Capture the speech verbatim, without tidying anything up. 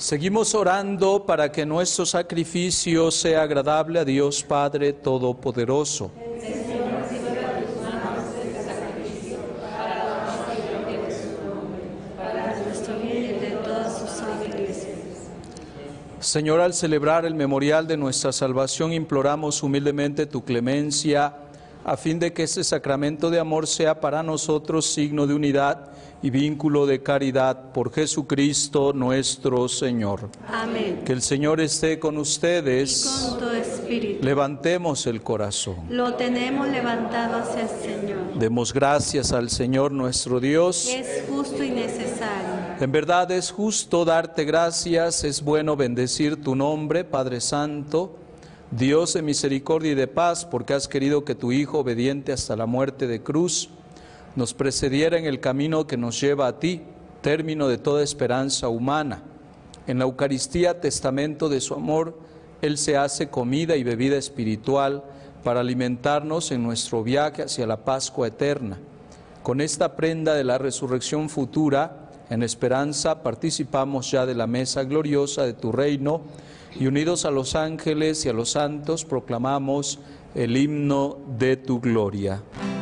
Seguimos orando para que nuestro sacrificio sea agradable a Dios Padre Todopoderoso. Señor, al celebrar el memorial de nuestra salvación, imploramos humildemente tu clemencia, a fin de que este sacramento de amor sea para nosotros signo de unidad y vínculo de caridad, por Jesucristo nuestro Señor. Amén. Que el Señor esté con ustedes. Y con tu espíritu. Levantemos el corazón. Lo tenemos levantado hacia el Señor. Demos gracias al Señor nuestro Dios. Es justo y necesario. En verdad es justo darte gracias, es bueno bendecir tu nombre, Padre Santo, Dios de misericordia y de paz, porque has querido que tu Hijo, obediente hasta la muerte de cruz, nos precediera en el camino que nos lleva a ti, término de toda esperanza humana. En la Eucaristía, testamento de su amor, Él se hace comida y bebida espiritual para alimentarnos en nuestro viaje hacia la Pascua eterna. Con esta prenda de la resurrección futura, en esperanza participamos ya de la mesa gloriosa de tu reino, y unidos a los ángeles y a los santos proclamamos el himno de tu gloria.